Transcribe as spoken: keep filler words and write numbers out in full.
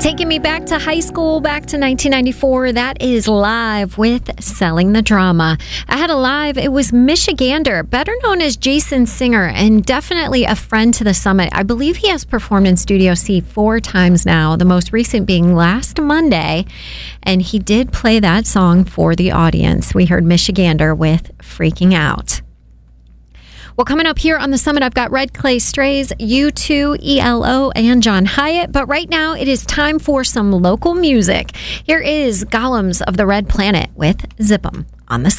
Taking me back to high school, back to nineteen ninety-four. That is Live with Selling the Drama. I had a live. It was Michigander, better known as Jason Singer, and definitely a friend to the summit. I believe he has performed in Studio C four times now, the most recent being last Monday. And he did play that song for the audience. We heard Michigander with Freaking Out. Well, coming up here on the summit, I've got Red Clay Strays, U two, E L O, and John Hyatt. But right now, it is time for some local music. Here is Golems of the Red Planet with Zip 'em on the